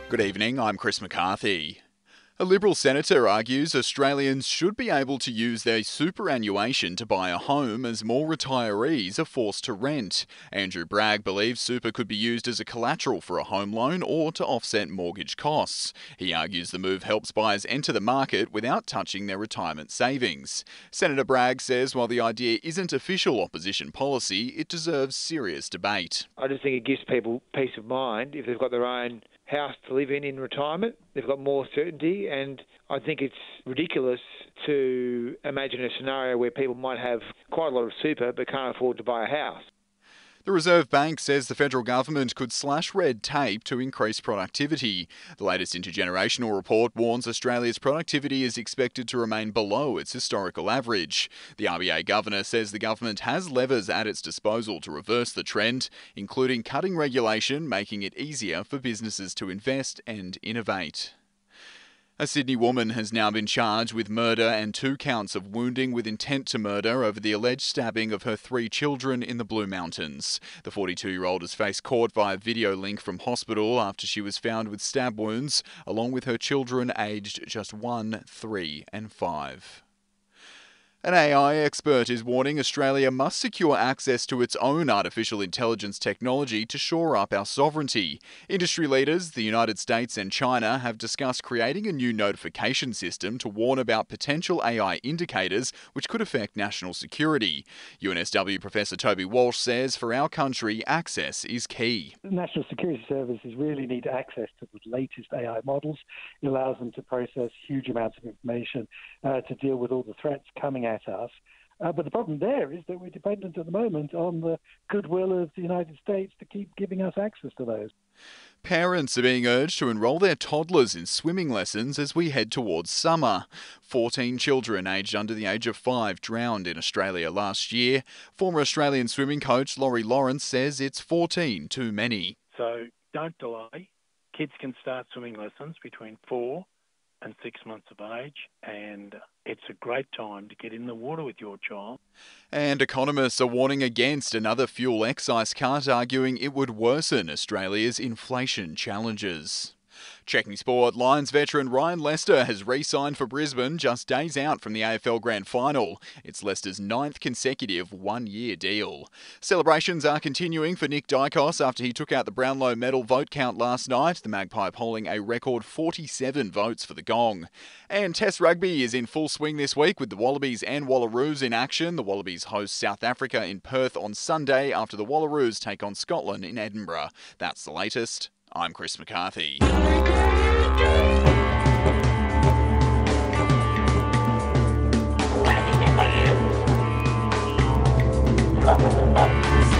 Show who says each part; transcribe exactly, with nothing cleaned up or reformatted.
Speaker 1: Good evening, I'm Chris McCarthy. A Liberal senator argues Australians should be able to use their superannuation to buy a home as more retirees are forced to rent. Andrew Bragg believes super could be used as a collateral for a home loan or to offset mortgage costs. He argues the move helps buyers enter the market without touching their retirement savings. Senator Bragg says while the idea isn't official opposition policy, it deserves serious debate.
Speaker 2: I just think it gives people peace of mind if they've got their own house to live in in retirement. They've got more certainty, and I think it's ridiculous to imagine a scenario where people might have quite a lot of super but can't afford to buy a house.
Speaker 1: The Reserve Bank says the federal government could slash red tape to increase productivity. The latest intergenerational report warns Australia's productivity is expected to remain below its historical average. The R B A governor says the government has levers at its disposal to reverse the trend, including cutting regulation, making it easier for businesses to invest and innovate. A Sydney woman has now been charged with murder and two counts of wounding with intent to murder over the alleged stabbing of her three children in the Blue Mountains. The forty-two-year-old has faced court via video link from hospital after she was found with stab wounds, along with her children aged just one, three and five. An A I expert is warning Australia must secure access to its own artificial intelligence technology to shore up our sovereignty. Industry leaders, the United States and China, have discussed creating a new notification system to warn about potential A I indicators which could affect national security. U N S W Professor Toby Walsh says for our country, access is key.
Speaker 3: The National Security Services really need access to the latest A I models. It allows them to process huge amounts of information uh, to deal with all the threats coming at us. Uh, but the problem there is that we're dependent at the moment on the goodwill of the United States to keep giving us access to those.
Speaker 1: Parents are being urged to enrol their toddlers in swimming lessons as we head towards summer. fourteen children aged under the age of five drowned in Australia last year. Former Australian swimming coach Laurie Lawrence says it's fourteen too many.
Speaker 4: So don't delay. Kids can start swimming lessons between four and six months of age, and it's a great time to get in the water with your child.
Speaker 1: And economists are warning against another fuel excise cut, arguing it would worsen Australia's inflation challenges. Checking sport, Lions veteran Ryan Lester has re-signed for Brisbane just days out from the A F L Grand Final. It's Lester's ninth consecutive one-year deal. Celebrations are continuing for Nick Dykos after he took out the Brownlow medal vote count last night, the Magpie polling a record forty-seven votes for the Gong. And Test rugby is in full swing this week with the Wallabies and Wallaroos in action. The Wallabies host South Africa in Perth on Sunday after the Wallaroos take on Scotland in Edinburgh. That's the latest. I'm Chris McCarthy.